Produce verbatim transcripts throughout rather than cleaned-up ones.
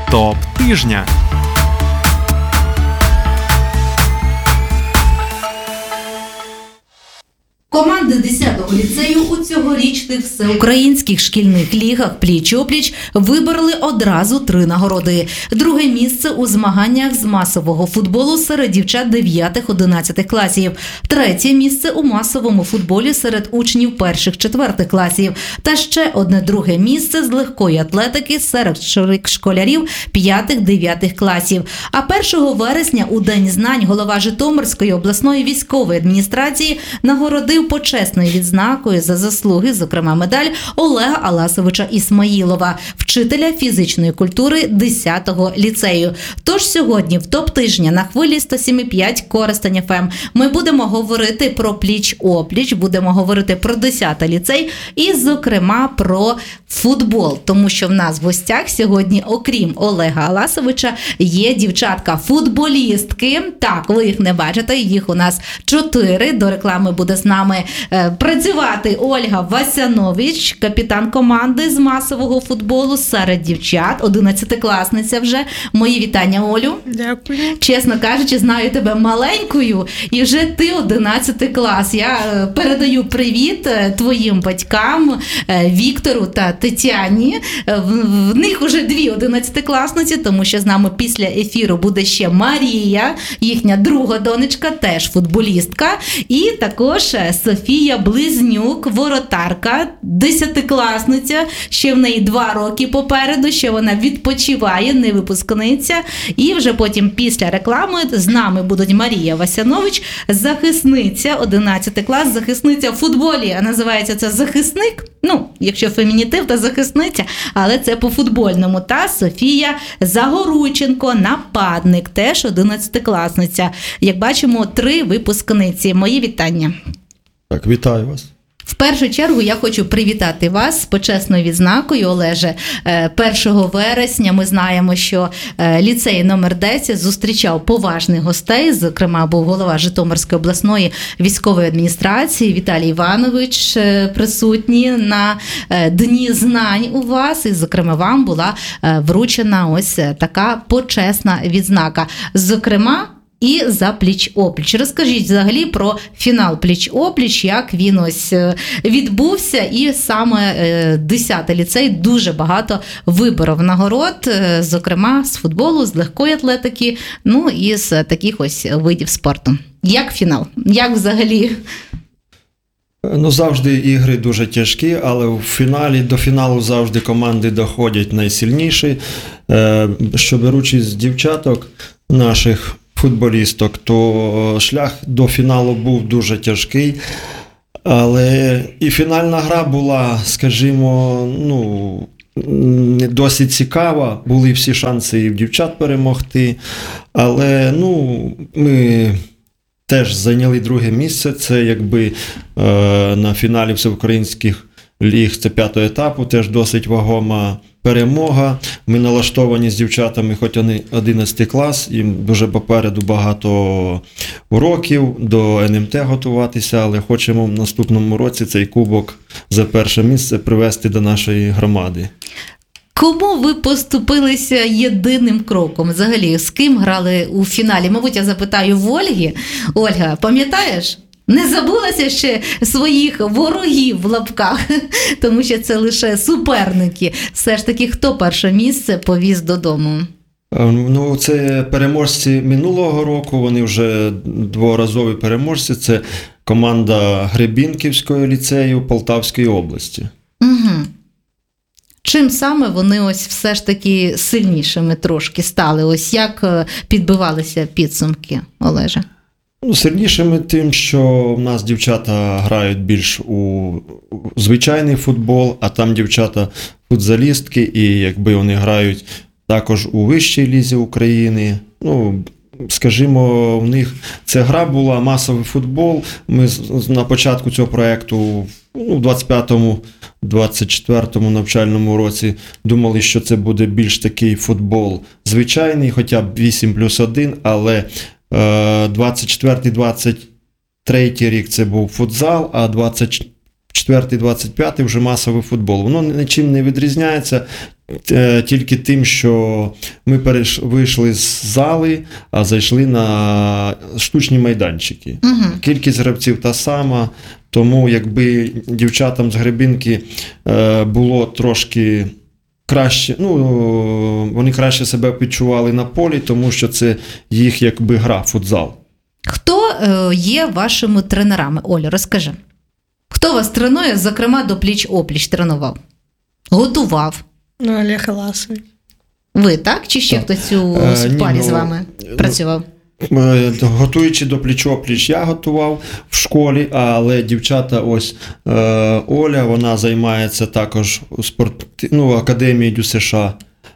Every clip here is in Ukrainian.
Топ тижня. Команди десятого ліцею у цьогорічних всеукраїнських шкільних лігах пліч-опліч вибороли одразу три нагороди. Друге місце у змаганнях з масового футболу серед дівчат дев'ятих-одинадцятих класів. Третє місце у масовому футболі серед учнів перших-четвертих класів. Та ще одне друге місце з легкої атлетики серед школярів п'ятих-дев'ятих класів. А першого вересня у День знань голова Житомирської обласної військової адміністрації нагородив почесною відзнакою за заслуги, зокрема медаль, Олега Аласовича Ісмаїлова, вчителя фізичної культури десятого ліцею. Тож сьогодні в топ-тижня на хвилі сто сім і п'ять Коростень еф ем ми будемо говорити про пліч-опліч, будемо говорити про десятий ліцей і, зокрема, про футбол. Тому що в нас в гостях сьогодні, окрім Олега Аласовича, є дівчатка-футболістки. Так, ви їх не бачите, їх у нас чотири. До реклами буде з нами працювати Ольга Васянович, капітан команди з масового футболу серед дівчат, одинадцятикласниця вже. Мої вітання, Олю. Дякую. Чесно кажучи, знаю тебе маленькою, і вже ти одинадцятий клас. Я передаю привіт твоїм батькам Віктору та Тетяні. В них уже дві одинадцятикласниці, тому що з нами після ефіру буде ще Марія, їхня друга донечка, теж футболістка, і також Софія Близнюк, воротарка, десятикласниця, ще в неї два роки попереду, що вона відпочиває, не випускниця. І вже потім після реклами з нами будуть Марія Васянович, захисниця, одинадцятий клас, захисниця в футболі, а називається це захисник, ну, якщо фемінітив, то захисниця, але це по-футбольному. Та Софія Загорученко, нападник, теж одинадцятикласниця. Як бачимо, три випускниці. Мої вітання. Так, вітаю вас. В першу чергу я хочу привітати вас з почесною відзнакою, Олеже. першого вересня ми знаємо, що ліцей номер десять зустрічав поважних гостей, зокрема був голова Житомирської обласної військової адміністрації Віталій Іванович присутній на Дні знань у вас, і, зокрема, вам була вручена ось така почесна відзнака. Зокрема, і за пліч-опліч. Розкажіть взагалі про фінал пліч-опліч, як він ось відбувся, і саме десятий ліцей дуже багато виборов нагород, зокрема з футболу, з легкої атлетики, ну і з таких ось видів спорту. Як фінал? Як взагалі? Ну, завжди ігри дуже тяжкі, але в фіналі, до фіналу завжди команди доходять найсильніші. Що беручи з дівчаток наших футболісток, то шлях до фіналу був дуже тяжкий, але і фінальна гра була, скажімо, ну, досить цікава, були всі шанси і в дівчат перемогти, але, ну, ми теж зайняли друге місце, це якби е, на фіналі всеукраїнських ліг, це п'ятого етапу, теж досить вагома перемога. Ми налаштовані з дівчатами, хоч вони одинадцятий клас, їм дуже попереду багато уроків, до ен ем те готуватися, але хочемо в наступному році цей кубок за перше місце привести до нашої громади. Кому ви поступилися єдиним кроком? Взагалі, з ким грали у фіналі? Мабуть, я запитаю в Ольги. Ольга, пам'ятаєш? Не забулася ще своїх ворогів в лапках, тому що це лише суперники. Все ж таки, хто перше місце повіз додому? Ну, це переможці минулого року, вони вже дворазові переможці. Це команда Гребінківського ліцею Полтавської області. Угу. Чим саме вони ось все ж таки сильнішими трошки стали? Ось як підбивалися підсумки, Олеже? Ну, сильнішими тим, що в нас дівчата грають більш у звичайний футбол, а там дівчата футзалістки, і якби вони грають також у вищій лізі України. Ну, скажімо, в них ця гра була масовий футбол. Ми на початку цього проєкту, ну, в двадцять п'ятому - двадцять четвертому навчальному році думали, що це буде більш такий футбол звичайний, хоча б вісім плюс один, але двадцять четвертий - двадцять третій рік це був футзал, а двадцять четвертий, двадцять п'ятий вже масовий футбол. Воно нічим не відрізняється, е, тільки тим, що ми перейш... вийшли з зали, а зайшли на штучні майданчики. Угу. Кількість гравців та сама, тому якби дівчатам з Гребінки е, було трошки краще, ну, вони краще себе відчували на полі, тому що це їх якби гра, футзал. Хто е, є вашими тренерами? Оля, розкажи. Хто вас тренує, зокрема, до пліч-опліч тренував? Готував? Ну, Олег Ласовий. Ви, так? Чи ще Так. хтось у Е, ні, парі ну, з вами працював? Е, Готуючи до пліч-опліч, я готував в школі, але дівчата, ось е, Оля, вона займається також у спорт, ну, академії ДЮСШ е,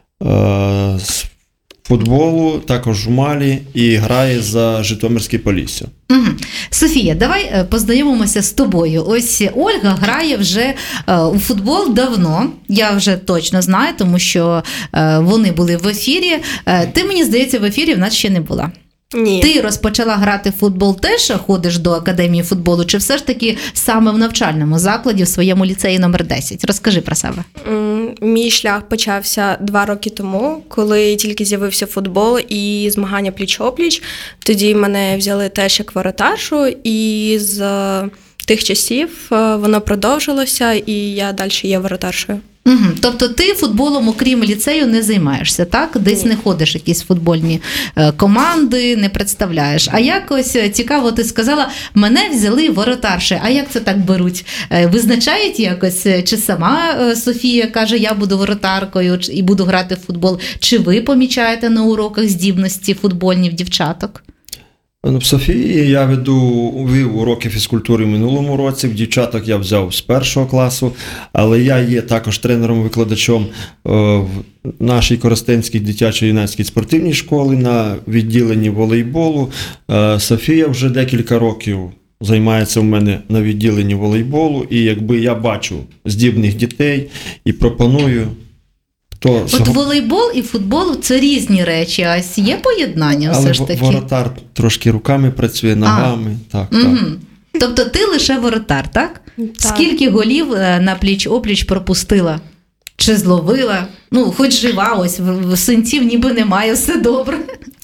з футболу, також в Малі, і грає за Житомирське Полісся. Угу. Софія, давай е, познайомимося з тобою. Ось Ольга грає вже е, у футбол давно, я вже точно знаю, тому що е, вони були в ефірі. Е, ти, мені здається, в ефірі в нас ще не була. Ні. Ти розпочала грати в футбол теж, ходиш до академії футболу, чи все ж таки саме в навчальному закладі в своєму ліцеї номер десять? Розкажи про себе. М, Мій шлях почався два роки тому, коли тільки з'явився футбол і змагання пліч-опліч. Тоді мене взяли теж як воротаршу, і з е, тих часів е, воно продовжилося, і я далі є воротаршою. Угу. Тобто ти футболом, окрім ліцею, не займаєшся, так? Десь Ні. не ходиш в якісь футбольні е, команди, не представляєш. А якось е, цікаво, ти сказала, мене взяли воротарші. А як це так беруть? Е, визначають якось? Е, Чи сама е, Софія каже, я буду воротаркою чи- і буду грати в футбол? Чи ви помічаєте на уроках здібності футбольні в дівчаток? Ну, в Софії я веду вів уроки фізкультури в минулому році. В дівчаток я взяв з першого класу, але я є також тренером-викладачом е, в нашій Коростенській дитячо-юнацькій спортивній школі на відділенні волейболу. Е, Софія вже декілька років займається у мене на відділенні волейболу, і якби я бачу здібних дітей і пропоную. Хто От зго- волейбол і футбол – це різні речі, а ось є поєднання Але все ж в- таки? воротар трошки руками працює, ногами. Так, так. Угу. Тобто ти лише воротар, так? Так. Скільки голів е, на пліч-опліч пропустила? Чи зловила? Ну, хоч жива, ось в- в синців ніби немає, все добре.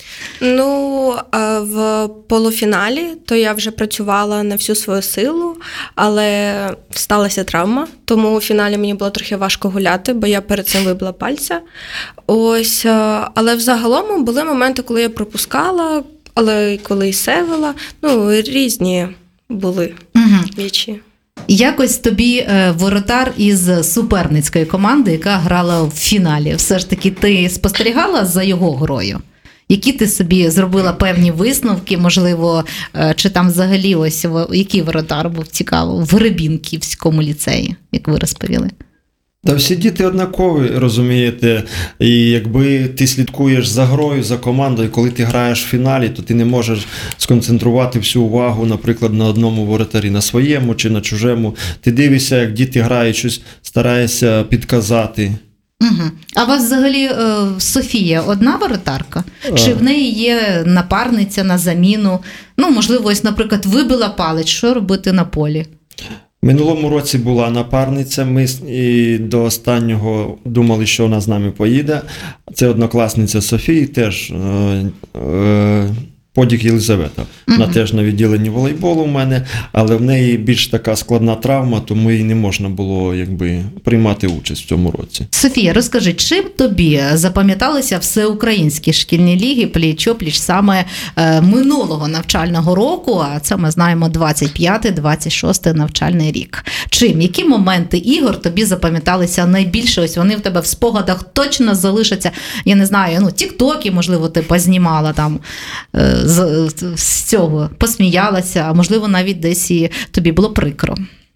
Ну, е, в полуфіналі то я вже працювала на всю свою силу, але сталася травма, тому у фіналі мені було трохи важко гуляти, бо я перед цим вибила пальця. Ось, е, але взагалом були моменти, коли я пропускала, але коли і севила, ну, різні були Угу. вічі. Якось тобі е, воротар із суперницької команди, яка грала в фіналі, все ж таки ти спостерігала за його грою? Які ти собі зробила певні висновки, можливо, е, чи там взагалі ось в- який воротар був цікаво в Гребінківському ліцеї, як ви розповіли? Та всі діти однакові, розумієте, і якби ти слідкуєш за грою, за командою, коли ти граєш в фіналі, то ти не можеш сконцентрувати всю увагу, наприклад, на одному воротарі, на своєму чи на чужому. Ти дивишся, як діти грають, щось стараєшся підказати. Угу. А у вас взагалі е, Софія одна воротарка? Чи Е. в неї є напарниця на заміну? Ну, можливо, ось, наприклад, вибила палець, що робити на полі? В минулому році була напарниця, ми з- і до останнього думали, що вона з нами поїде. Це однокласниця Софії, теж е, е, Подік Єлизавета. Вона Мгм. теж на відділенні волейболу в мене, але в неї більш така складна травма, тому їй не можна було якби приймати участь в цьому році. Софія, розкажи, чим тобі запам'яталися всеукраїнські шкільні ліги пліч-опліч саме е, минулого навчального року, а це ми знаємо двадцять п'ятий двадцять шостий навчальний рік. Чим? Які моменти ігор тобі запам'яталися найбільше? Ось вони в тебе в спогадах точно залишаться. Я не знаю, ну, тіктоки, можливо, ти познімала там е, з, з цього, посміялася, а можливо, навіть десь і тобі було прикро.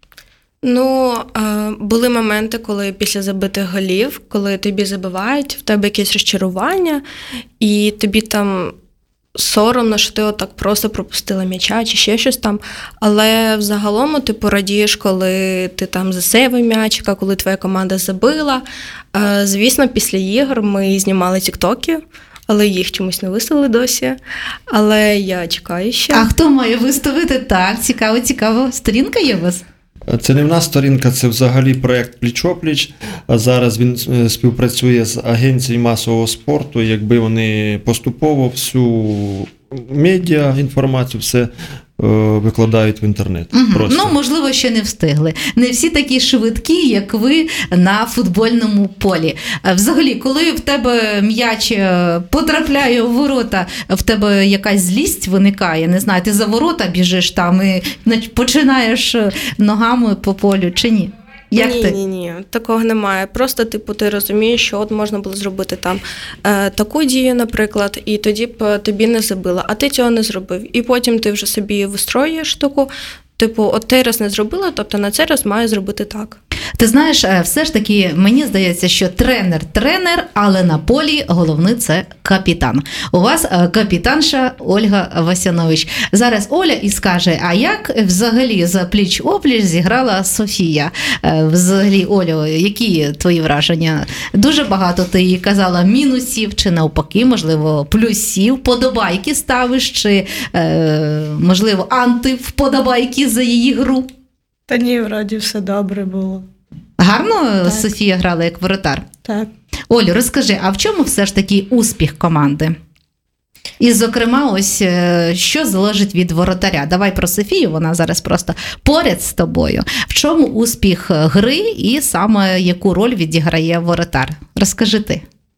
Ну, е, були моменти, коли після забитих голів, коли тобі забивають, в тебе якесь розчарування, і тобі там соромно, що ти отак просто пропустила м'яча чи ще щось там. Але взагалом ти порадієш, коли ти там засейвив м'ячика, коли твоя команда забила. Е, Звісно, після ігор ми знімали тіктоки, але їх чомусь не виставили досі. Але я чекаю ще. А хто має виставити? Так, цікаво, цікаво. Сторінка є у вас? Це не в нас сторінка, це взагалі проєкт «Пліч-о-пліч». А зараз він е, співпрацює з агенцією масового спорту, якби вони поступово всю медіа, інформацію, все е, викладають в інтернет. Угу. Просто. Ну, можливо, ще не встигли. Не всі такі швидкі, як ви на футбольному полі. А взагалі, коли в тебе м'яч е, потрапляє у ворота, в тебе якась злість виникає, не знаю, ти за ворота біжиш там і нач- починаєш ногами по полю чи ні? Як ні, ти? ні, ні, такого немає. Просто, типу, ти розумієш, що от можна було зробити там е, таку дію, наприклад, і тоді б тобі не забила, а ти цього не зробив. І потім ти вже собі вистроюєш таку, типу, от ти раз не зробила, тобто на цей раз маю зробити так. Ти знаєш, все ж таки, мені здається, що тренер – тренер, але на полі головний – це капітан. У вас капітанша Ольга Васянович. Зараз Оля і скаже, а як взагалі за пліч-опліч зіграла Софія? Взагалі, Олю, які твої враження? Дуже багато ти їй казала мінусів, чи навпаки, можливо, плюсів, подобайки ставиш, чи, можливо, антивподобайки за її гру? Та ні, вроді все добре було. Гарно Так. Софія грала як воротар? Так. Олю, розкажи, а в чому все ж таки успіх команди? І, зокрема, ось е, що залежить від воротаря? Давай про Софію, вона зараз просто поряд з тобою. В чому успіх гри і саме яку роль відіграє воротар? Розкажи ти.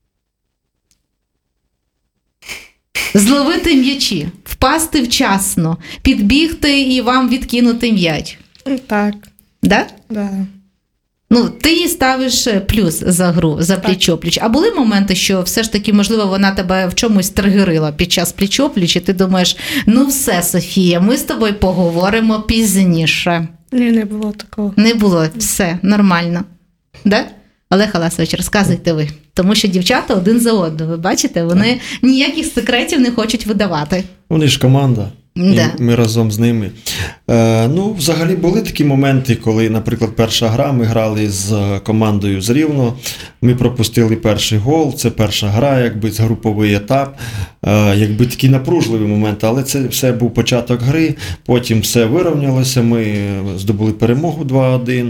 Зловити м'ячі, впасти вчасно, підбігти і вам відкинути м'яч. Так, Да? да. Ну, ти їй ставиш плюс за гру, за пліч-опліч. А були моменти, що все ж таки, можливо, вона тебе в чомусь тригерила під час пліч-опліч, і ти думаєш, ну все, Софія, ми з тобою поговоримо пізніше. Ні, не було такого. Не було, все, нормально. Да? Олег Халасович, розказуйте ви. Тому що дівчата один за одним, ви бачите, вони ніяких секретів не хочуть видавати. Вони ж команда. Да. І ми разом з ними. Е, ну, взагалі були такі моменти, коли, наприклад, перша гра, ми грали з командою з Рівно, ми пропустили перший гол, це перша гра, якби груповий етап, е, якби такі напружливі моменти, але це все був початок гри, потім все вирівнялося, ми здобули перемогу два один.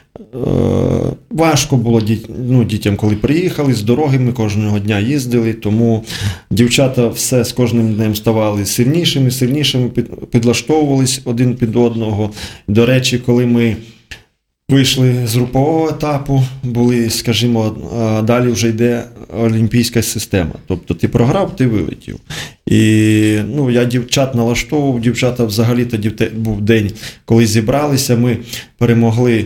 Е, важко було діт, ну, дітям, коли приїхали, з дороги ми кожного дня їздили, тому дівчата все з кожним днем ставали сильнішими, сильнішими, під, підлаштовувались один під одного. До речі, коли ми вийшли з групового етапу, були, скажімо, далі вже йде олімпійська система. Тобто ти програв, ти вилетів. І ну, я дівчат налаштовував, дівчата взагалі тоді був день, коли зібралися, ми перемогли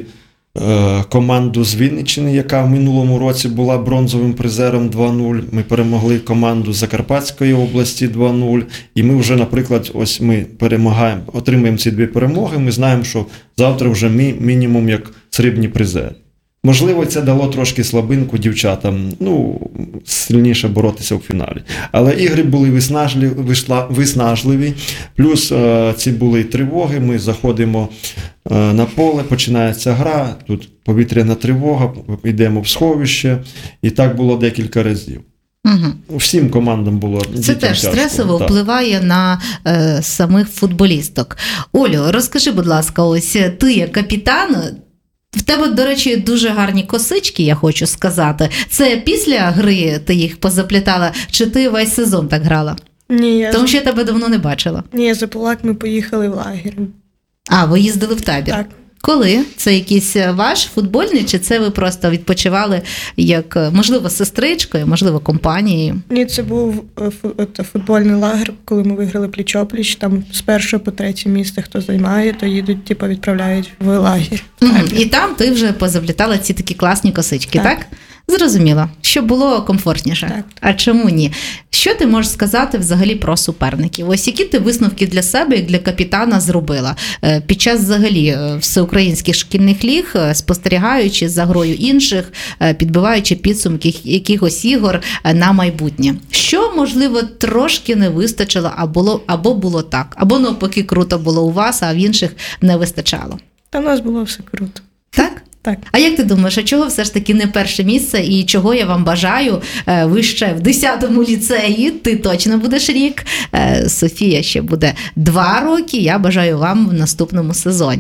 команду з Вінниччини, яка в минулому році була бронзовим призером два нуль. Ми перемогли команду з Закарпатської області два нуль. І ми вже, наприклад, ось ми перемагаємо, отримуємо ці дві перемоги, ми знаємо, що завтра вже мі, мінімум як срібні призери. Можливо, це дало трошки слабинку дівчатам, ну, сильніше боротися в фіналі. Але ігри були виснажливі, виснажливі. Плюс е, ці були тривоги, ми заходимо е, на поле, починається гра, тут повітряна тривога, йдемо в сховище, і так було декілька разів. Угу. Всім командам було Це дітям теж тяжко, стресово так. впливає на е, самих футболісток. Олю, розкажи, будь ласка, ось ти як капітан, в тебе, до речі, дуже гарні косички, я хочу сказати. Це після гри ти їх позаплітала, чи ти весь сезон так грала? Ні, я, Тому що я тебе давно не бачила. ні, я забула, як ми поїхали в лагерь. А, ви їздили в табір? Так. Коли? Це якийсь ваш футбольний, чи це ви просто відпочивали як, можливо, з сестричкою, можливо, компанією? Ні, це був е, фу- е, футбольний лагер, коли ми виграли пліч-опліч. Там з першого по третє місце, хто займає, то їдуть, типу, відправляють в лагер. Мгм. І там ти вже позаплітала ці такі класні косички, так? Так. Зрозуміло, щоб було комфортніше. Так. А чому ні? Що ти можеш сказати взагалі про суперників? Ось які ти висновки для себе, як для капітана, зробила е, під час взагалі е, всеукраїнських шкільних ліг, е, спостерігаючи за грою інших, е, підбиваючи підсумки якихось ігор е, на майбутнє? Що, можливо, трошки не вистачило, а було, або було так, або навпаки круто було у вас, а в інших не вистачало? Та в нас було все круто. Так? Так. А як ти думаєш, а чого все ж таки не перше місце і чого я вам бажаю? Е, Ви ще в десятому ліцеї, ти точно будеш рік, е, Софія ще буде два роки, я бажаю вам в наступному сезоні.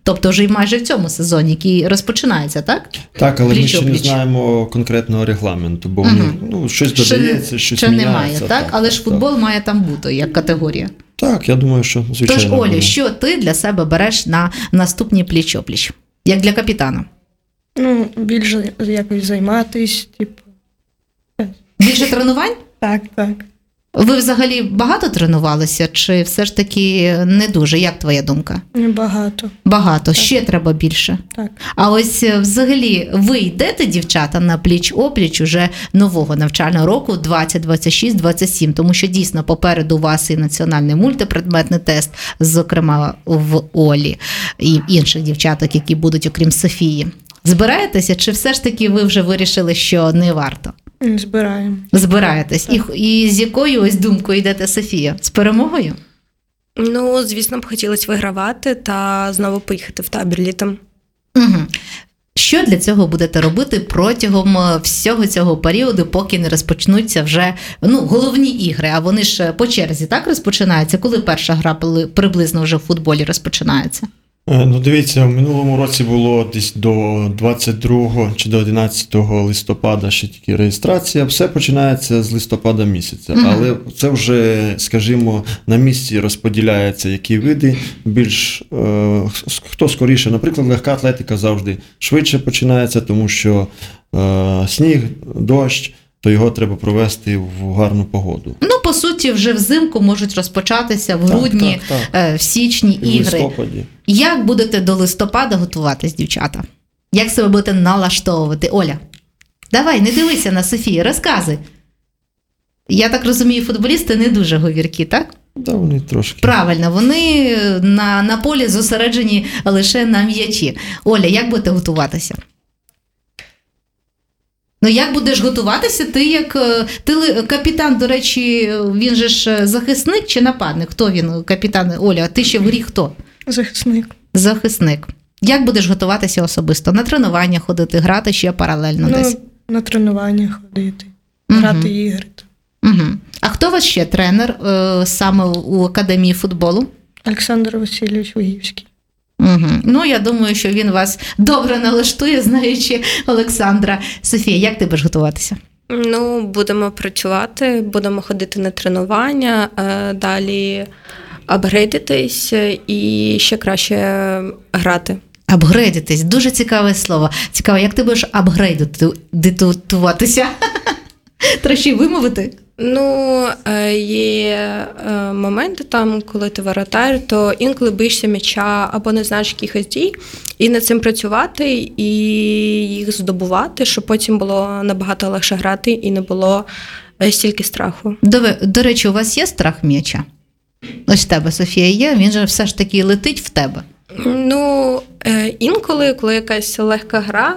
Тобто вже й майже в цьому сезоні, який розпочинається, так? Так, але ми ще не Пліч-опліч. знаємо конкретного регламенту, бо Мгм. вони, ну, щось додається, щось ще міняється. немає, так? Але ж футбол має там бути як категорія. Так, я думаю, що звичайно. Тож, Олю, буде. що ти для себе береш на наступні пліч-опліч? Як для капітана? Ну, більше якось займатись, типу. Більше тренувань? Так, так. Ви взагалі багато тренувалися, чи все ж таки не дуже? Як твоя думка? Небагато. Багато, ще треба більше. Так. А ось е, взагалі ви йдете, дівчата, на пліч-опліч уже нового навчального року двадцять двадцять шість двадцять сім, тому що дійсно попереду у вас і національний мультипредметний тест, зокрема в Олі, і інших дівчаток, які будуть, окрім Софії. Збираєтеся, чи все ж таки ви вже вирішили, що не варто? Не збираємо. Збираєтесь. І, і з якою ось думкою йдете, Софія? З перемогою? Ну, звісно, б хотілося вигравати та знову поїхати в табір літом. Угу. Що для цього будете робити протягом е, всього цього періоду, поки не розпочнуться вже ну, головні ігри? А вони ж по черзі так розпочинаються? Коли перша гра пли- приблизно вже в футболі розпочинається? Е, Ну, дивіться, в минулому році було десь до двадцять другого чи до одинадцятого листопада ще тільки реєстрація. Все починається з листопада місяця. Мгм. Але це вже, скажімо, на місці розподіляється, які види більш е, с- хто скоріше. Наприклад, легка атлетика завжди швидше починається, тому що е, сніг, дощ, то його треба провести в гарну погоду. Ну, по суті, вже взимку можуть розпочатися в грудні, Так, так, так. е, в січні В ігри. листопаді. Як будете до листопада готуватись, дівчата? Як себе будете налаштовувати? Оля, давай, не дивися на Софію, розказуй. Я так розумію, футболісти не дуже говіркі, так? Да, вони трошки. Правильно, вони на, на полі зосереджені лише на м'ячі. Оля, як будете готуватися? Ну, як будеш готуватися, ти як е, ти ли- капітан, до речі, він же ж захисник чи нападник? Хто він, капітан? Оля, ти ще в грі хто? Захисник. Захисник. Як будеш готуватися особисто? На тренування ходити, грати ще паралельно Ну, десь? на тренування ходити, Мгм. грати ігри. Угу. А хто у вас ще тренер е, саме у академії футболу? Олександр Васильович Вигівський. Угу. Ну, я думаю, що він вас добре налаштує, знаючи Олександра. Софія, як ти будеш готуватися? Ну, будемо працювати, будемо ходити на тренування, е, далі апгрейдитись і ще краще грати. Апгрейдитись. Дуже цікаве слово. Цікаво, як ти будеш апгрейдитуватися? Трохи вимовити? Ну, е, є е, моменти там, коли ти воротар, то інколи боїшся м'яча або не знаєш якихось дій, і над цим працювати, і їх здобувати, щоб потім було набагато легше грати і не було е, стільки страху. До, до речі, у вас є страх м'яча? Ось в тебе, Софія, є? Він же все ж таки летить в тебе. Ну, е, інколи, коли якась легка гра,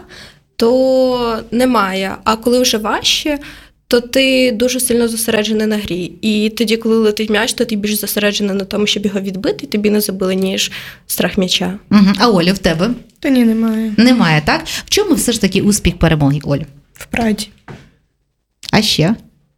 то немає. А коли вже важче, то ти дуже сильно зосереджений на грі. І тоді, коли летить м'яч, то ти більш зосереджений на тому, щоб його відбити, і тобі не забили, ніж страх м'яча. Угу. А Оля, в тебе? Та ні, немає. Немає, так? В чому все ж таки успіх перемоги, Оль? В праді. А ще?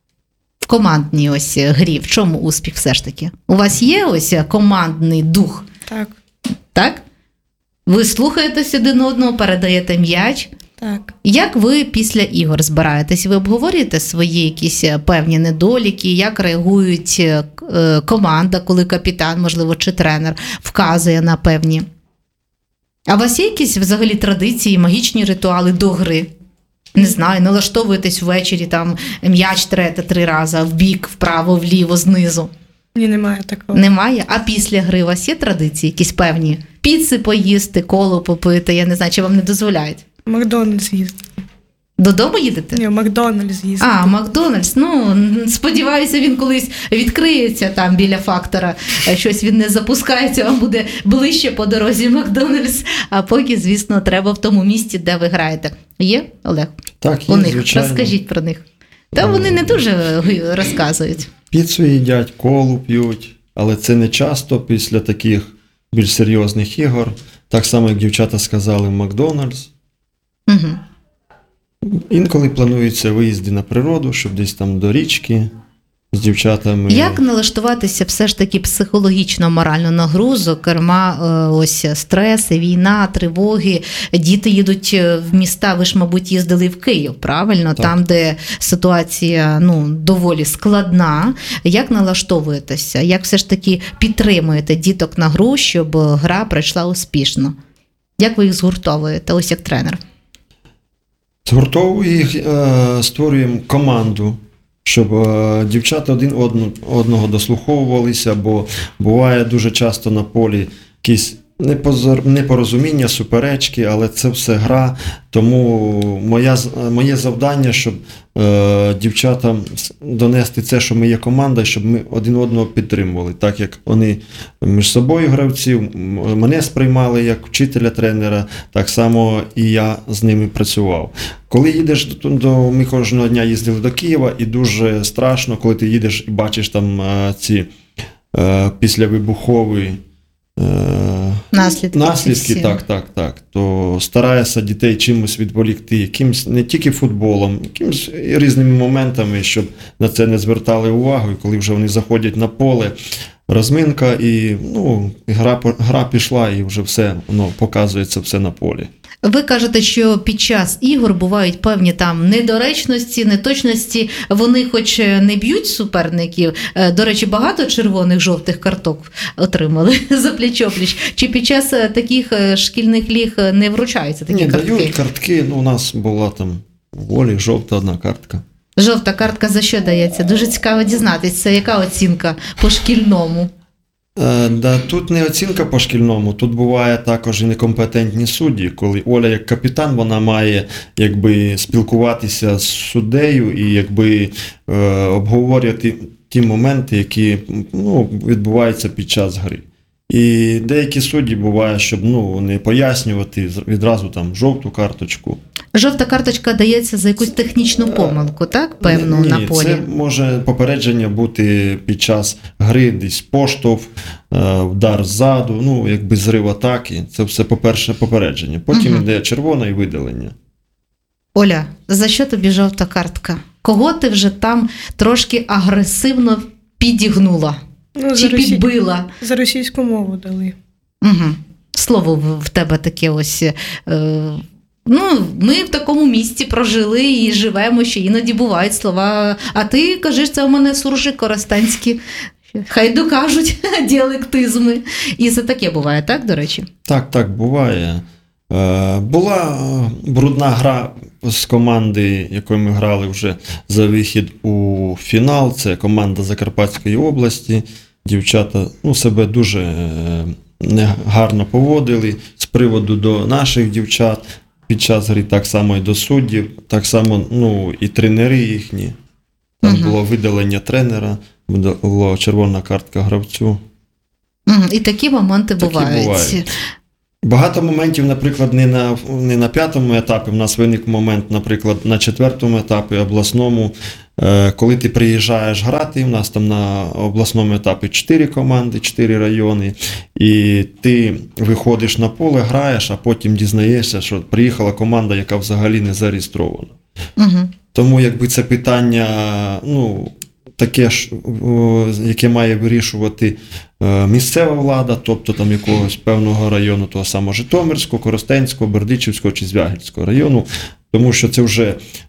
В командній ось грі. В чому успіх все ж таки? У вас є ось командний дух, Так, так? Ви слухаєтесь один одного, передаєте м'яч. так. Як ви після ігор збираєтесь? Ви обговорюєте свої якісь певні недоліки? Як реагують е, команда, коли капітан, можливо, чи тренер вказує на певні? А у вас є якісь взагалі традиції, магічні ритуали до гри? Не знаю, налаштовуєтесь ввечері, там м'яч трете три рази, вбік, вправо, вліво, знизу. Ні, немає такого. Немає? А після гри у вас є традиції якісь певні? Піци поїсти, коло попити, я не знаю, чи вам не дозволяють? Макдональдс їздити. Додому їдете? Ні, в Макдональдс їздити. А, Макдональдс. Ну, сподіваюся, він колись відкриється там біля фактора. Щось він не запускається, вам буде ближче по дорозі Макдональдс. А поки, звісно, треба в тому місці, де ви граєте. Є, Олег? Так, є, У них. звичайно. Розкажіть про них. Та вони не дуже розказують. Піцу їдять, колу п'ють, але це не часто після таких більш серйозних ігор. Так само, як дівчата сказали, Макдональдс. Угу. Інколи плануються виїзди на природу, щоб десь там до річки з дівчатами. Як налаштуватися все ж таки психологічно, морально на гру, зокрема, ось стреси, війна, тривоги, діти їдуть в міста, ви ж, мабуть, їздили в Київ, правильно? Так. Там, де ситуація, ну, доволі складна. Як налаштовуєтеся? Як все ж таки підтримуєте діток на гру, щоб гра пройшла успішно? Як ви їх згуртовуєте, ось як тренер? Згуртовуємо їх, е, створюємо команду, щоб е, дівчата один одну, одного дослуховувалися, бо буває дуже часто на полі якісь непозор, непорозуміння, суперечки, але це все гра. Тому моя, моє завдання, щоб е, дівчатам донести це, що ми є команда, щоб ми один одного підтримували. Так як вони між собою гравців, мене сприймали як вчителя-тренера, так само і я з ними працював. Коли їдеш до, до ми кожного дня їздили до Києва, і дуже страшно, коли ти їдеш і бачиш там е, ці е, післявибухові Наслідки. Наслідки, так, так, так. То стараєшся дітей чимось відволікти, якимсь не тільки футболом, якимось різними моментами, щоб на це не звертали увагу. І коли вже вони заходять на поле, розминка і ну, гра, гра пішла, і вже все, воно показується все на полі. Ви кажете, що під час ігор бувають певні там недоречності, неточності. Вони хоч не б'ють суперників, до речі, багато червоних, жовтих карток отримали за пліч-опліч. Чи під час таких шкільних ліг не вручаються такі Ні, картки? дають картки, ну у нас була там в волі жовта одна картка. Жовта картка за що дається? Дуже цікаво дізнатися, це яка оцінка по шкільному? Е, да, тут не оцінка по шкільному, тут буває також і некомпетентні судді, коли Оля як капітан, вона має якби спілкуватися з суддею і якби е, обговорювати ті моменти, які ну, відбуваються під час гри. І деякі судді буває, щоб ну, не пояснювати відразу там жовту карточку. Жовта карточка дається за якусь технічну помилку, так? Певно, Ні, на полі. це може попередження бути під час гри, десь поштовх, вдар ззаду, ну, якби зрив атаки. Це все, по-перше, попередження. Потім Угу. йде червона і видалення. Оля, за що тобі жовта картка? Кого ти вже там трошки агресивно підігнула? Ну, Чи за, росі... підбила? за російську мову дали. Угу. Слово в- в тебе таке ось. Е, ну, ми в такому місці прожили і живемо, що іноді бувають слова. А ти кажеш, це у мене суржи коростенські. Хай докажуть діалектизми. І це таке буває, так, до речі? Так, так, буває. Е, була е, брудна гра з команди, якою ми грали вже за вихід у фінал. Це команда Закарпатської області. Дівчата ну, себе дуже е, негарно поводили з приводу до наших дівчат. Під час гри так само і до суддів, так само ну, і тренери їхні. Там Угу. було видалення тренера, була червона картка гравцю. Угу. І такі моменти Такі бувають. бувають. Багато моментів, наприклад, не на, не на п'ятому етапі. У нас виник момент, наприклад, на четвертому етапі обласному. Е, коли ти приїжджаєш грати, у нас там на обласному етапі чотири команди, чотири райони, і ти виходиш на поле, граєш, а потім дізнаєшся, що приїхала команда, яка взагалі не зареєстрована. Угу. Тому якби це питання, ну, таке ж, о, яке має вирішувати е, місцева влада, тобто там якогось певного району, того самого Житомирського, Коростенського, Бердичівського чи Звягільського району, тому що це вже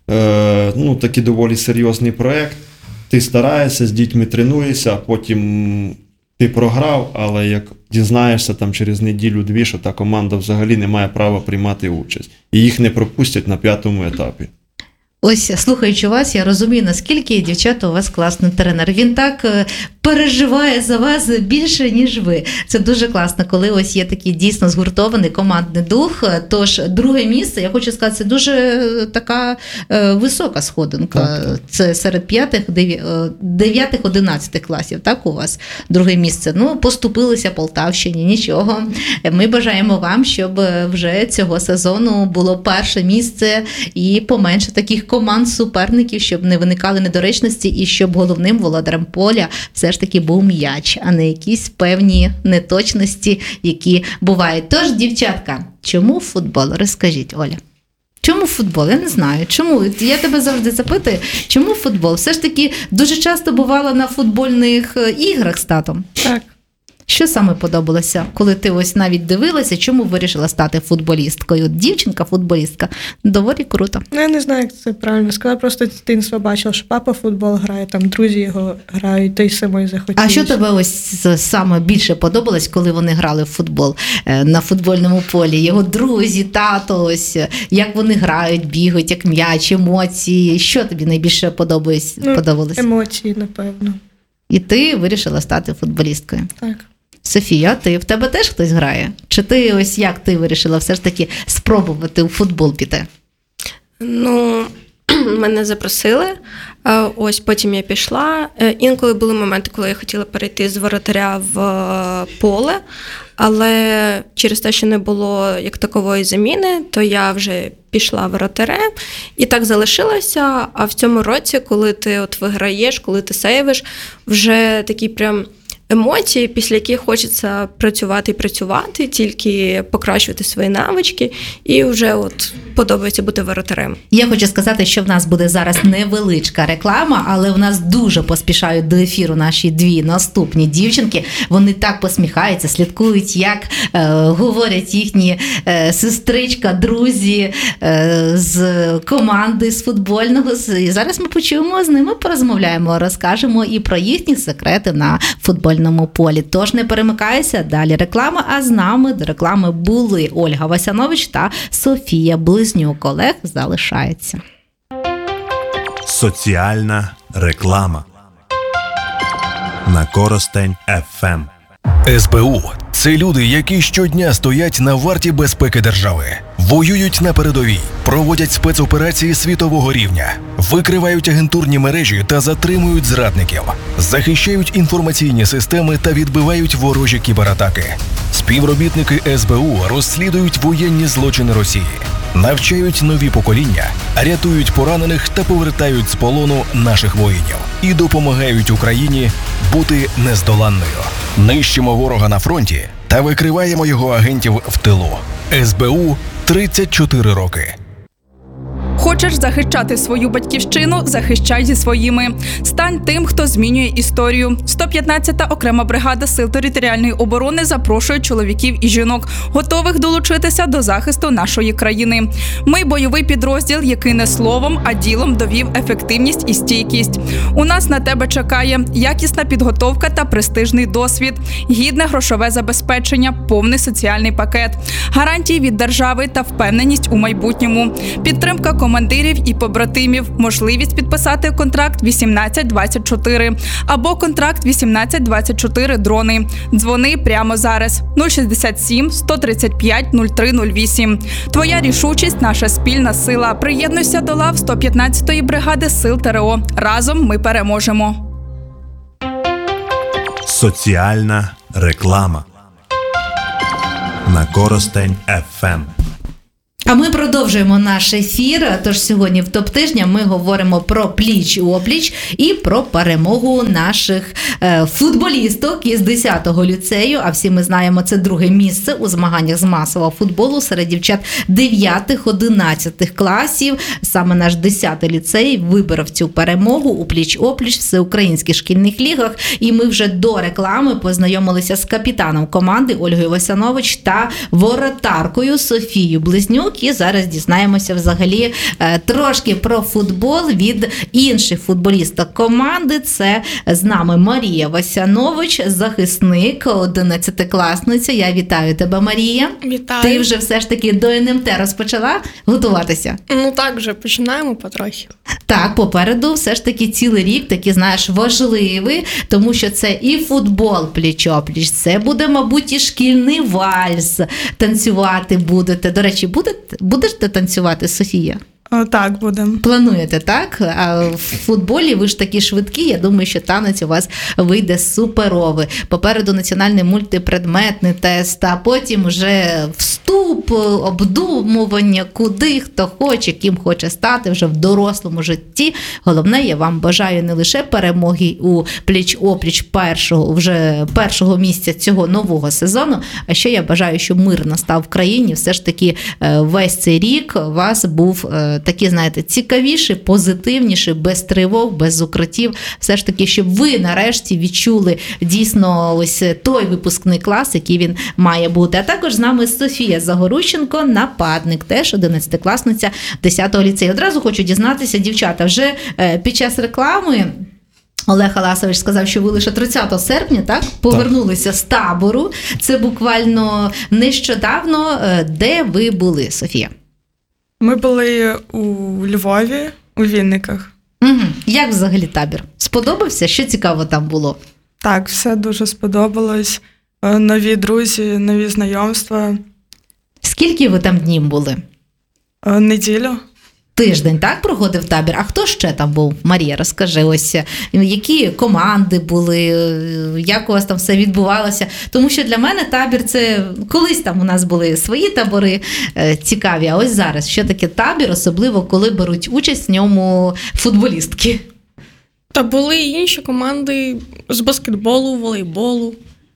е, ну, такий доволі серйозний проєкт. Ти стараєшся, з дітьми тренуєшся, а потім ти програв, але як дізнаєшся там через неділю-дві, що та команда взагалі не має права приймати участь. І їх не пропустять на п'ятому етапі. Ось, слухаючи вас, я розумію, наскільки, дівчата, у вас класний тренер. Він так е, переживає за вас більше, ніж ви. Це дуже класно, коли ось є такий дійсно згуртований командний дух. Тож, друге місце, я хочу сказати, це дуже е, така е, висока сходинка. Так, так. Це серед п'ятих, дев'ятих, дев'ятих, одинадцятих класів, так, у вас друге місце. Ну, поступилися Полтавщині, нічого. Ми бажаємо вам, щоб вже цього сезону було перше місце і поменше таких команд суперників, щоб не виникали недоречності і щоб головним володарем поля все ж таки був м'яч, а не якісь певні неточності, які бувають. Тож, дівчатка, чому футбол? Розкажіть, Оля. Чому футбол? Я не знаю. Чому? Я тебе завжди запитую, чому футбол? Все ж таки дуже часто бувала на футбольних іграх з татом. Так. Що саме подобалося, коли ти ось навіть дивилася, чому вирішила стати футболісткою? Дівчинка-футболістка. Доволі круто. Ну, я не знаю, як це правильно сказати. Просто з дитинства бачила, що папа в футбол грає, там друзі його грають, то й самої захотілося. А що тебе ось саме більше подобалось, коли вони грали в футбол на футбольному полі? Його друзі, тато, ось, як вони грають, бігають, як м'яч, емоції. Що тобі найбільше подобалось? Ну, подобалось? емоції, напевно. І ти вирішила стати футболісткою? Так. Софія, ти в тебе теж хтось грає? Чи ти ось як ти вирішила все ж таки спробувати у футбол піти? Ну, мене запросили, е, ось потім я пішла. Е, Інколи були моменти, коли я хотіла перейти з воротаря в е, поле, але через те, що не було як такової заміни, то я вже пішла воротарем і так залишилася. А в цьому році, коли ти от виграєш, коли ти сейвиш, вже такі прям емоції, після яких хочеться працювати і працювати, тільки покращувати свої навички, і вже от подобається бути воротарем. Я хочу сказати, що в нас буде зараз невеличка реклама, але в нас дуже поспішають до ефіру наші дві наступні дівчинки. Вони так посміхаються, слідкують, як е, говорять їхні е, сестричка, друзі е, з команди, з футбольного. І зараз ми почуємо з ними, порозмовляємо, розкажемо і про їхні секрети на футбольному полі. Тож не перемикайся, далі реклама, а з нами до реклами були Ольга Васянович та Софія Близнюк. Олег залишається. Соціальна реклама на Коростень еф ем. ес бе у – це люди, які щодня стоять на варті безпеки держави, воюють на передовій, проводять спецоперації світового рівня, викривають агентурні мережі та затримують зрадників, захищають інформаційні системи та відбивають ворожі кібератаки. Співробітники ес бе у розслідують воєнні злочини Росії, навчають нові покоління, рятують поранених та повертають з полону наших воїнів і допомагають Україні бути нездоланною. Нищимо ворога на фронті та викриваємо його агентів в тилу. ес бе у – тридцять чотири роки. Хочеш захищати свою батьківщину? Захищай зі своїми. Стань тим, хто змінює історію. сто п'ятнадцята окрема бригада Сил територіальної оборони запрошує чоловіків і жінок, готових долучитися до захисту нашої країни. Ми – бойовий підрозділ, який не словом, а ділом довів ефективність і стійкість. У нас на тебе чекає якісна підготовка та престижний досвід, гідне грошове забезпечення, повний соціальний пакет, гарантії від держави та впевненість у майбутньому, підтримка командирів і побратимів, можливість підписати контракт вісімнадцять двадцять чотири або контракт вісімнадцять двадцять чотири дрони. Дзвони прямо зараз нуль шістдесят сім сто тридцять п'ять нуль три нуль вісім. Твоя рішучість – наша спільна сила. Приєднуйся до лав сто п'ятнадцятої бригади Сил ТРО. Разом ми переможемо. Соціальна реклама на Коростень еф ем. А ми продовжуємо наш ефір. Тож сьогодні в топ-тижня ми говоримо про пліч-опліч і про перемогу наших е, футболісток із десятого ліцею. А всі ми знаємо, це друге місце у змаганнях з масового футболу серед дівчат дев'ятих-одинадцятих класів. Саме наш десятий ліцей виборов цю перемогу у пліч-опліч в всеукраїнських шкільних лігах. І ми вже до реклами познайомилися з капітаном команди Ольгою Васянович та воротаркою Софією Близнюк. І зараз дізнаємося взагалі трошки про футбол від інших футболісток команди. Це з нами Марія Васянович, захисник, одинадцятикласниця. Я вітаю тебе, Марія. Вітаю. Ти вже все ж таки до ен ем те розпочала готуватися? Ну так, вже починаємо потрохи. Так, попереду все ж таки цілий рік, такий, знаєш, важливий, тому що це і футбол пліч-опліч, це буде, мабуть, і шкільний вальс, танцювати будете. До речі, буде, будеш ти танцювати, Софія? О, так, будемо. Плануєте, так? А в футболі ви ж такі швидкі, я думаю, що танець у вас вийде суперовий. Попереду національний мультипредметний тест, а потім вже вступ, обдумування, куди хто хоче, ким хоче стати вже в дорослому житті. Головне, я вам бажаю не лише перемоги у пліч-опліч першого, вже першого місця цього нового сезону, а ще я бажаю, щоб мир настав в країні. Все ж таки весь цей рік у вас був такий, знаєте, цікавіший, позитивніший, без тривог, без укриттів. Все ж таки, щоб ви нарешті відчули дійсно ось той випускний клас, який він має бути. А також з нами Софія Загорущенко, нападник, теж одинадцятикласниця десятого ліцею. Одразу хочу дізнатися, дівчата, вже під час реклами Олег Аласович сказав, що ви лише тридцятого серпня, так, повернулися так. з табору. Це буквально нещодавно. Де ви були, Софія? Ми були у Львові, у Вінниках. Угу. Як взагалі табір? Сподобався? Що цікаво там було? Так, все дуже сподобалось. Нові друзі, нові знайомства. Скільки ви там днів були? Неділю. Тиждень, так, проходив табір? А хто ще там був? Марія, розкажи, ось які команди були, як у вас там все відбувалося? Тому що для мене табір – це колись там у нас були свої табори цікаві, а ось зараз, що таке табір, особливо коли беруть участь в ньому футболістки? Та були і інші команди з баскетболу, волейболу,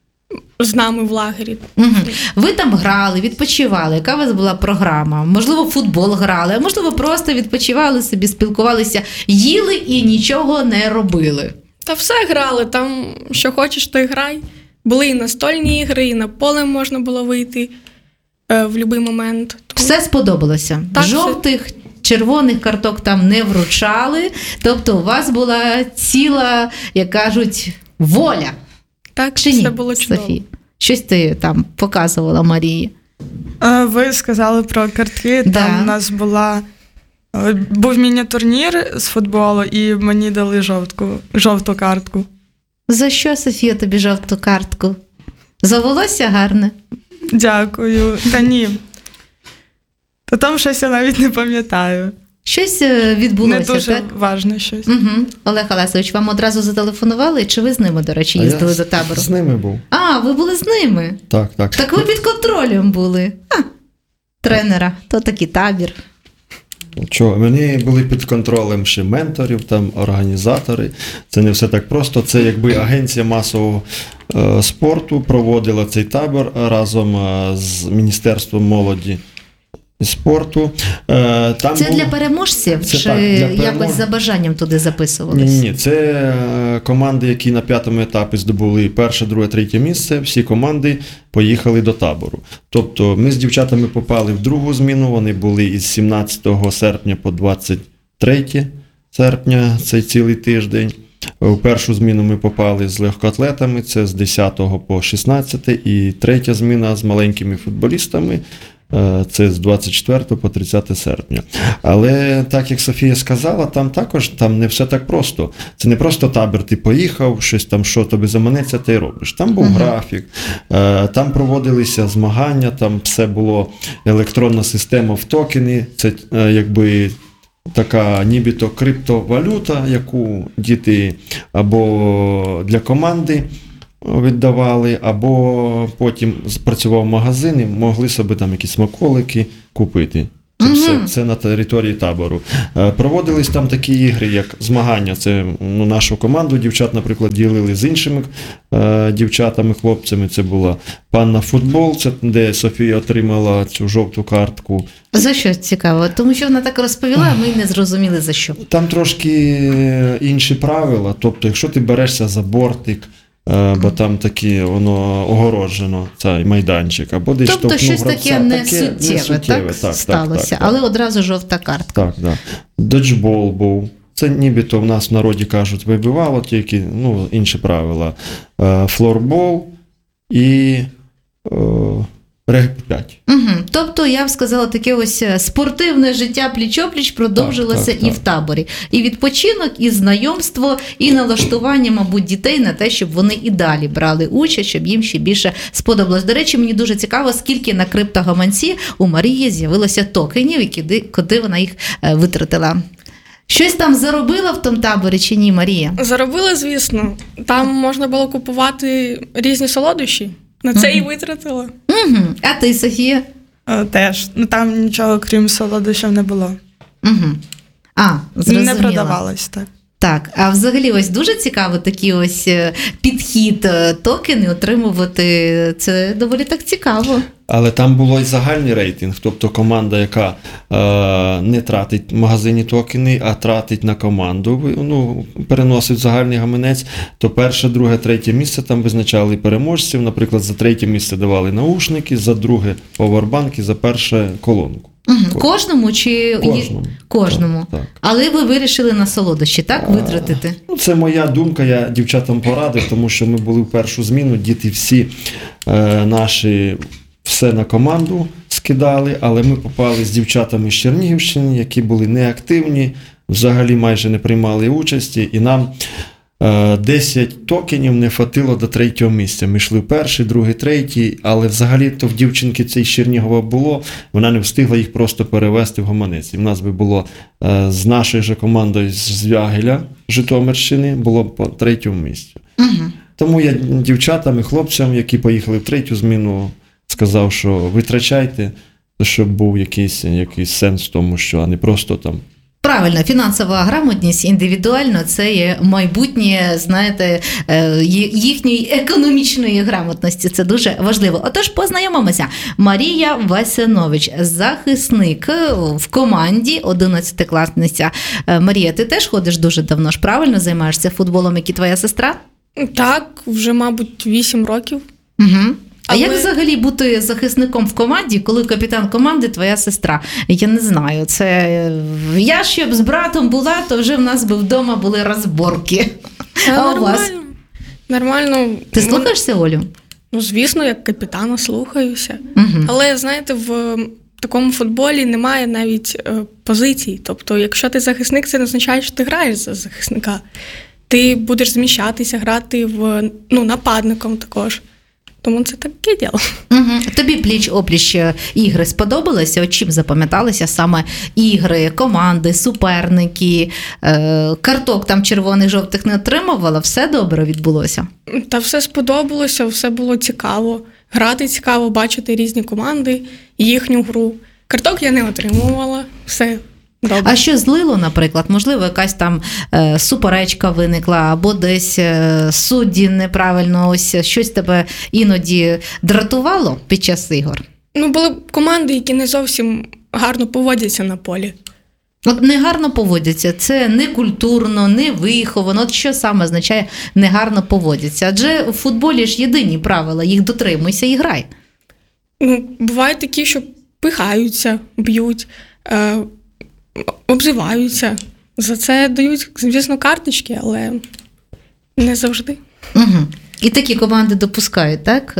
з нами в лагері. Угу. Ви там грали, відпочивали. Яка у вас була програма? Можливо, в футбол грали, а можливо, просто відпочивали собі, спілкувалися, їли і нічого не робили. Та все грали, там що хочеш, то й грай. Були і настольні ігри, і на поле можна було вийти е, в будь-який момент. Тому... Все сподобалося? Так, жовтих, все... червоних карток там не вручали, тобто у вас була ціла, як кажуть, воля. Так, чи все ні, було чудово. Софія? Щось ти там показувала Марії. Ви сказали про картки. Да. Там у нас була, був міні-турнір з футболу, і мені дали жовтку, жовту картку. За що, Софія, тобі жовту картку? За волосся гарне? Дякую. Та ні. Та там щось я навіть не пам'ятаю. Щось відбулося, не дуже так? важне щось. Угу. Олег Аласович, вам одразу зателефонували, чи ви з ними, до речі, їздили а до табору? З ними був. А, ви були з ними? Так, так. Так ви під контролем були. А, тренера, то такий табір. Чого? Вони були під контролем ще менторів, там, організатори. Це не все так просто. Це якби агенція масового е, спорту проводила цей табір разом е, з Міністерством молоді і спорту. Е, там це було... для переможців? Це чи так, для перемож... якось за бажанням туди записувалися? Ні, ні, це е, команди, які на п'ятому етапі здобули перше, друге, третє місце. Всі команди поїхали до табору. Тобто ми з дівчатами попали в другу зміну, вони були із сімнадцятого серпня по двадцять третє серпня, цей цілий тиждень. У першу зміну ми попали з легкоатлетами, це з десятого по шістнадцяте, і третя зміна з маленькими футболістами, це з двадцять четвертого по тридцяте серпня. Але так, як Софія сказала, там також там не все так просто. Це не просто табір, ти поїхав, щось там, що тобі заманеться, ти робиш. Там був uh-huh. графік, там проводилися змагання, там все було електронна система в токени, це якби така нібито криптовалюта, яку діти або для команди віддавали, або потім працював магазин і могли собі там якісь смаколики купити. Це mm-hmm. все, все на території табору. Проводились там такі ігри, як змагання. Це ну, нашу команду дівчат, наприклад, ділили з іншими е, дівчатами, хлопцями. Це була панна футбол, це де Софія отримала цю жовту картку. За що цікаво? Тому що вона так розповіла, а ми не зрозуміли за що. Там трошки інші правила. Тобто, якщо ти берешся за бортик, бо там такі, воно огороджено, цей майданчик, або десь тобто штовхнув щось гравця. таке не таке суттєве, не суттєве, так, так, сталося, так, так, але так. одразу жовта картка. Так, так. Доджбол був. Це нібито в нас в народі кажуть вибивало, тільки ну, інші правила. Флорбол і о, регбі п'ять. Угу. Тобто, я б сказала, таке ось спортивне життя пліч-опліч продовжилося Так, так, і так. в таборі. І відпочинок, і знайомство, і налаштування, мабуть, дітей на те, щоб вони і далі брали участь, щоб їм ще більше сподобалось. До речі, мені дуже цікаво, скільки на криптогаманці у Марії з'явилося токенів, і куди, куди вона їх е, витратила. Щось там заробила в тому таборі чи ні, Марія? Заробила, звісно. Там можна було купувати різні солодощі. На це і витратила. Угу. А ти, Софія? Е, Теж. Ну там нічого, крім солодощів, не було. Угу. А, зрозуміла. Не продавалось так. Так, а взагалі ось дуже цікаво такий ось е, підхід е, токени отримувати. Це доволі так цікаво. Але там було і загальний рейтинг, тобто команда, яка е, не тратить в магазині токени, а тратить на команду, ну, переносить в загальний гаманець, то перше, друге, третє місце там визначали переможців. Наприклад, за третє місце давали наушники, за друге повербанки, за перше колонку. Угу. Кожному чи Кожному. Кожному. Так, так. Але ви вирішили на солодощі, так, витратити? Ну, це моя думка, я дівчатам порадив, тому що ми були в першу зміну, діти всі е, наші все на команду скидали, але ми попали з дівчатами з Чернігівщини, які були неактивні, взагалі майже не приймали участі, і нам е, десять токенів не хватило до третього місця. Ми йшли перший, другий, третій, але взагалі то в дівчинки цей з Чернігова було, вона не встигла їх просто перевести в гаманець. І в нас би було е, з нашою же командою з Звягеля, Житомирщини, було по третьому місці. Угу. Тому я дівчатам і хлопцям, які поїхали в третю зміну, сказав, що витрачайте, щоб був якийсь, якийсь сенс в тому, що, а не просто там. Правильно, фінансова грамотність індивідуально – це є майбутнє, знаєте, їхньої економічної грамотності. Це дуже важливо. Отож, познайомимося. Марія Васянович, захисник в команді, одинадцятикласниця. Марія, ти теж ходиш дуже давно, ж правильно займаєшся футболом, як і твоя сестра? Так, вже, мабуть, вісім років. Угу. А Але... як взагалі бути захисником в команді, коли капітан команди твоя сестра? Я не знаю, це... Я щоб з братом була, то вже в нас би вдома були розборки. А, а нормально. у вас? Нормально. Ти слухаєшся Олю? Ну, звісно, як капітана слухаюся. Угу. Але, знаєте, в такому футболі немає навіть е, позицій. Тобто, якщо ти захисник, це не означає, що ти граєш за захисника. Ти будеш зміщатися, грати в, ну, нападником також. Тому це таке діло. Угу. Тобі пліч-опліч ігри сподобалися? От чим запам'яталися саме ігри, команди, суперники, е- карток там червоних, жовтих не отримувала? Все добре відбулося? Та все сподобалося, все було цікаво. Грати цікаво, бачити різні команди, їхню гру. Карток я не отримувала, все добре. А що злило, наприклад? Можливо, якась там е, суперечка виникла, або десь е, судді неправильно, ось щось тебе іноді дратувало під час ігор? Ну, були команди, які не зовсім гарно поводяться на полі. От негарно поводяться, це не культурно, не виховано. От що саме означає негарно поводяться? Адже у футболі ж єдині правила, їх дотримуйся і грай. Ну, бувають такі, що пихаються, б'ють, е, обзиваються. За це дають, звісно, карточки, але не завжди. Угу. І такі команди допускають, так,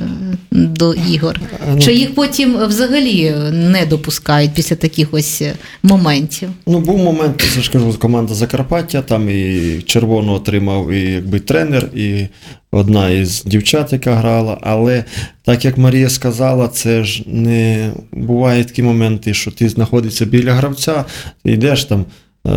до ігор? Ну, чи їх потім взагалі не допускають після таких ось моментів? Ну, був момент, я ж кажу, команда Закарпаття, там і червону отримав і якби тренер, і одна із дівчат, яка грала, але так як Марія сказала, це ж не бувають такі моменти, що ти знаходишся біля гравця, ти йдеш там,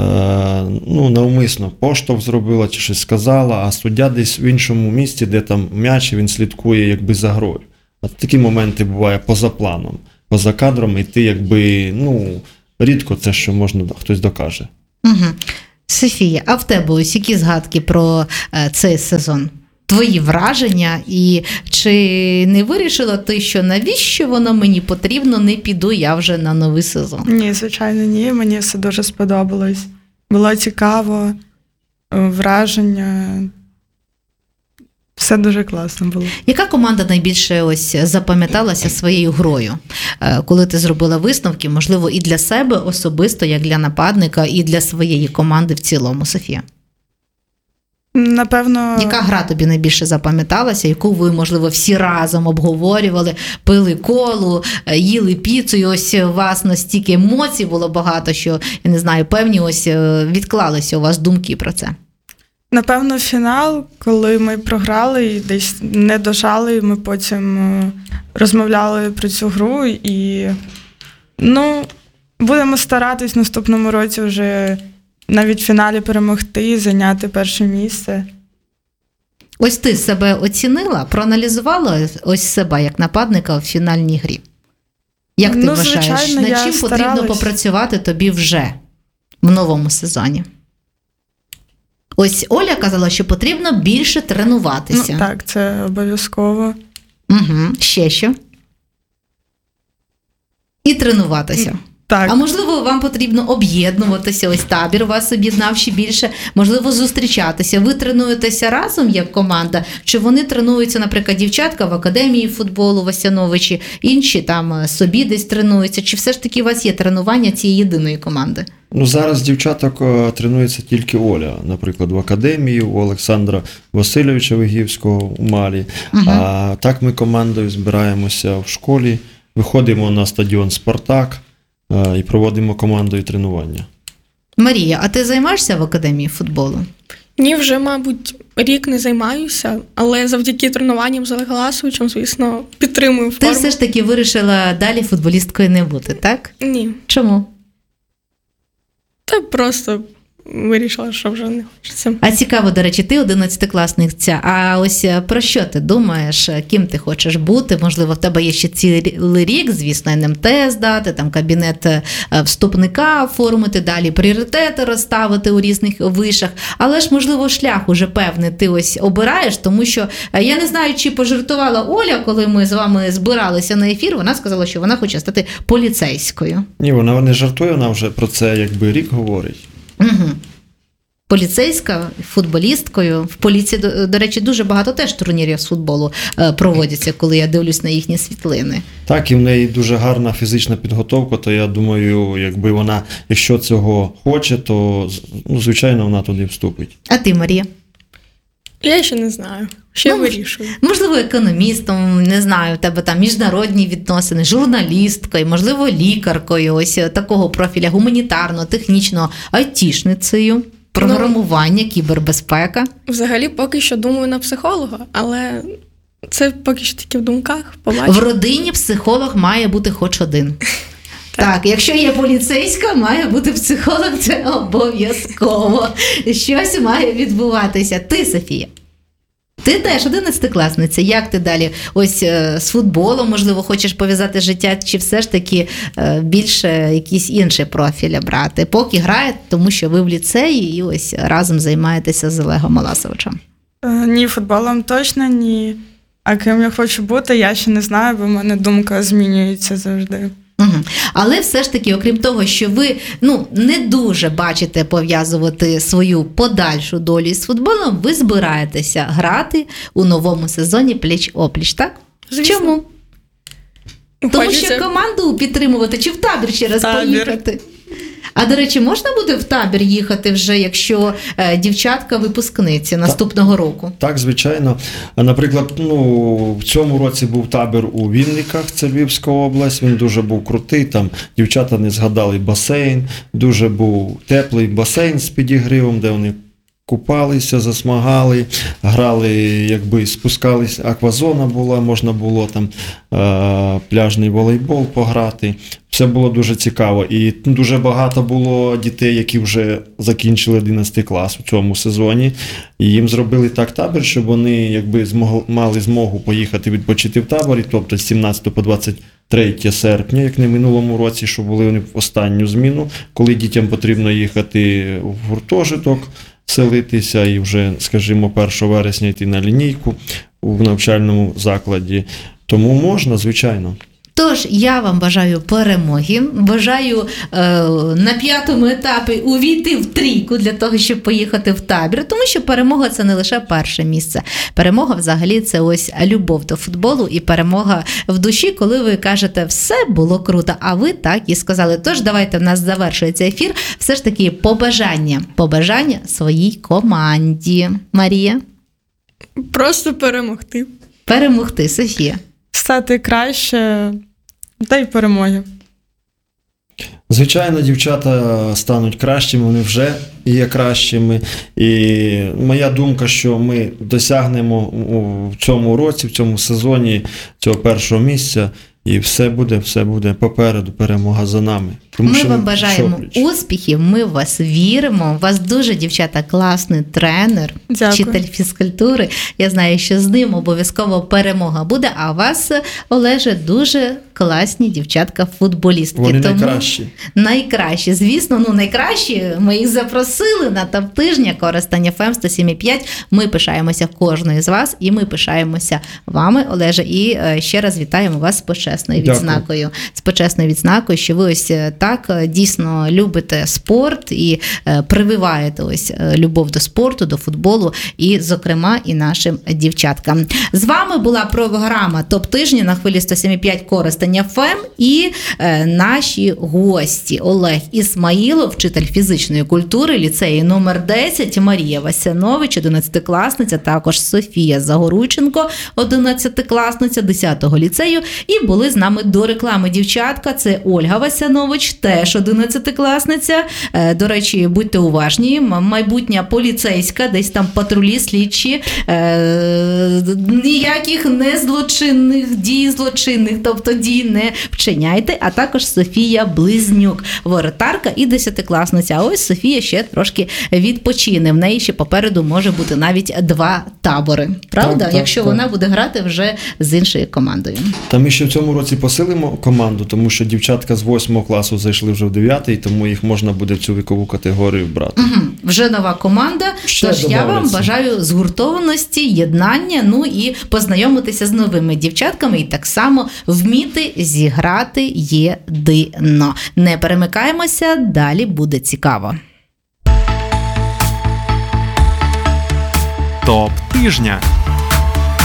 ну, навмисно поштовх зробила чи щось сказала, а суддя десь в іншому місці, де там м'яч, він слідкує якби за грою. От такі моменти бувають поза планом, поза кадром, і ти якби, ну, рідко це, що можна, хтось докаже. Угу. Софія, а в тебе ось які згадки про е, цей сезон? Твої враження, і чи не вирішила ти, що навіщо воно мені потрібно, не піду я вже на новий сезон? Ні, звичайно, ні. Мені все дуже сподобалось. Було цікаво, враження. Все дуже класно було. Яка команда найбільше ось запам'яталася своєю грою? Коли ти зробила висновки, можливо, і для себе особисто, як для нападника, і для своєї команди в цілому, Софія? напевно, Яка гра тобі найбільше запам'яталася, яку ви, можливо, всі разом обговорювали, пили колу, е, їли піцу, і ось у вас настільки емоцій було багато, що, я не знаю, певні ось е, відклалися у вас думки про це? напевно, фінал, коли ми програли і десь не дожали, ми потім е, розмовляли про цю гру і, ну, будемо старатись в наступному році вже навіть в фіналі перемогти, зайняти перше місце. Ось ти себе оцінила, проаналізувала ось себе як нападника в фінальній грі? Як ти Ну, вважаєш, звичайно, над я чим потрібно старалась. попрацювати тобі вже в новому сезоні? Ось Оля казала, що потрібно більше тренуватися. Ну, так, це обов'язково. Угу. Ще що? І тренуватися. Так. А можливо, вам потрібно об'єднуватися, ось табір вас об'єднав ще більше, можливо, зустрічатися. Ви тренуєтеся разом як команда, чи вони тренуються, наприклад, дівчатка в академії футболу в Осяновичі, інші там собі десь тренуються, чи все ж таки у вас є тренування цієї єдиної команди? Ну, зараз дівчаток е, тренується тільки Оля, наприклад, в академії у Олександра Васильовича Вигівського у Малі. Угу. А так ми командою збираємося в школі, виходимо на стадіон «Спартак» е, і проводимо командою тренування. Марія, а ти займаєшся в академії футболу? Ні, вже, мабуть, рік не займаюся, але завдяки тренуванням з Олегом Ласовичем, звісно, підтримую Ти форму. все ж таки вирішила далі футболісткою не бути, так? Ні. Чому? Та просто вирішила, що вже не хочеться. А цікаво, до речі, ти одинадцятикласниця, а ось про що ти думаєш, ким ти хочеш бути? Можливо, в тебе є ще цілий рік, звісно, ен ем те здати, там кабінет вступника оформити, далі пріоритети розставити у різних вишах, але ж, можливо, шлях уже певний ти ось обираєш, тому що я не знаю, чи пожартувала Оля, коли ми з вами збиралися на ефір, вона сказала, що вона хоче стати поліцейською. Ні, вона не жартує, вона вже про це якби рік говорить. Угу. Поліцейська, футболісткою. В поліції, до, до речі, дуже багато теж турнірів з футболу е, проводяться, коли я дивлюсь на їхні світлини. Так, і в неї дуже гарна фізична підготовка, то я думаю, якби вона, якщо цього хоче, то, ну, звичайно, вона туди вступить. А ти, Марія? Я ще не знаю. Ще Ну, вирішую. Можливо, економістом, не знаю, у тебе там міжнародні відносини, журналісткою, можливо, лікаркою, ось такого профіля, гуманітарного, технічного, айтішницею, програмування, кібербезпека. Взагалі, поки що думаю на психолога, але це поки що тільки в думках. В Побачимо. родині психолог має бути хоч один. Так, якщо є поліцейська, має бути психолог, це обов'язково. Щось має відбуватися. Ти, Софія, ти теж одинадцятикласниця. Як ти далі? Ось е, з футболом, можливо, хочеш пов'язати життя, чи все ж таки е, більше якісь інші профілі брати? Поки граєте, тому що ви в ліцеї і ось разом займаєтеся з Олегом Ласовичем. Е, Ні, футболом точно ні. А ким я хочу бути, я ще не знаю, бо в мене думка змінюється завжди. Угу. Але все ж таки, окрім того, що ви ну, не дуже бачите пов'язувати свою подальшу долю з футболом, ви збираєтеся грати у новому сезоні пліч-опліч, так? Звісно. Чому? Тому Хочеться- що команду підтримувати чи в табір ще раз Табір. поїхати? А, до речі, можна буде в табір їхати вже, якщо е, дівчатка випускниці наступного року? Так, звичайно. А, Наприклад, ну, в цьому році був табір у Вінниках, це Львівська область, він дуже був крутий, там дівчата не згадали басейн, дуже був теплий басейн з підігрівом, де вони купалися, засмагали, грали, якби спускались, аквазона була, можна було там е- пляжний волейбол пограти. Все було дуже цікаво. І дуже багато було дітей, які вже закінчили одинадцятий клас у цьому сезоні. І їм зробили так табір, щоб вони якби змогли, мали змогу поїхати відпочити в таборі, тобто з сімнадцятого по двадцять третє серпня, як не в минулому році, що були вони в останню зміну, коли дітям потрібно їхати в гуртожиток, селитися і вже, скажімо, першого вересня йти на лінійку в навчальному закладі. Тому можна, звичайно. Тож я вам бажаю перемоги, бажаю е, на п'ятому етапі увійти в трійку для того, щоб поїхати в табір, тому що перемога – це не лише перше місце. Перемога взагалі – це ось любов до футболу і перемога в душі, коли ви кажете «все було круто», а ви так і сказали. Тож давайте, в нас завершується ефір, все ж таки побажання, побажання своїй команді. Марія? Просто перемогти. Перемогти. Софія? Стати краще, та й перемоги. Звичайно, дівчата стануть кращими, вони вже є кращими. І моя думка, що ми досягнемо в цьому році, в цьому сезоні цього першого місця, і все буде, все буде попереду, перемога за нами. Тому ми що вам бажаємо що успіхів, ми в вас віримо. У вас дуже, дівчата, класний тренер, Дякую. вчитель фізкультури. Я знаю, що з ним обов'язково перемога буде, а у вас, Олеже, дуже класні дівчатка-футболістки. вони Тому найкращі. найкращі, звісно, ну найкращі. Ми їх запросили на топ-тижня Коростень еф ем сто сім і п'ять. Ми пишаємося кожною з вас, і ми пишаємося вами, Олеже, і е, ще раз вітаємо вас з почесною Дякую. відзнакою. З почесною відзнакою, що ви ось так дійсно любите спорт і е, прививаєте ось е, любов до спорту, до футболу і, зокрема, і нашим дівчаткам. З вами була програма «Топ-тижні» на хвилі сто сім і п'ять Коростень еф ем і е, наші гості Олег Ісмаїлов, вчитель фізичної культури ліцею номер десять, Марія Васянович, одинадцятикласниця, також Софія Загорученко, одинадцятикласниця десятого ліцею, і були з нами до реклами дівчатка, це Ольга Васянович, теж одинадцятикласниця. Е, до речі, будьте уважні, м- майбутня поліцейська, десь там патрулі, слідчі, е, ніяких незлочинних дій злочинних, тобто дій не вчиняйте, а також Софія Близнюк, воротарка і десятикласниця. А ось Софія ще трошки відпочине, в неї ще попереду може бути навіть два табори, правда? Так, так, Якщо так. вона буде грати вже з іншою командою. Та ми ще в цьому році посилимо команду, тому що дівчатка з восьмого класу зайшли вже в дев'ятий, тому їх можна буде в цю вікову категорію брати. Мгм. Вже нова команда, Ще тож я вам добавляться. бажаю згуртованості, єднання, ну і познайомитися з новими дівчатками і так само вміти зіграти єдино. Не перемикаємося, далі буде цікаво. Топ тижня.